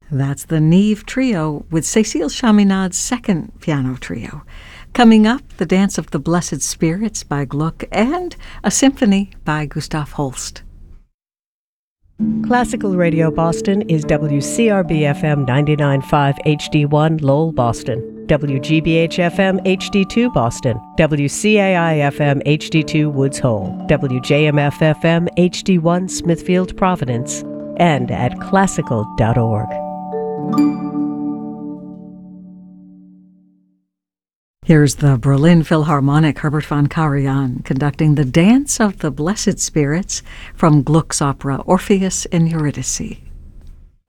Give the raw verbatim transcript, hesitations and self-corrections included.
That's the Neve Trio with Cécile Chaminade's second piano trio. Coming up, The Dance of the Blessed Spirits by Gluck and a symphony by Gustav Holst. Classical Radio Boston is W C R B F M ninety-nine point five H D one Lowell, Boston, W G B H F M H D two Boston, W C A I F M H D two Woods Hole, W J M F F M H D one Smithfield, Providence, and at classical dot org. Here's the Berlin Philharmonic Herbert von Karajan conducting the Dance of the Blessed Spirits from Gluck's opera Orpheus and Eurydice.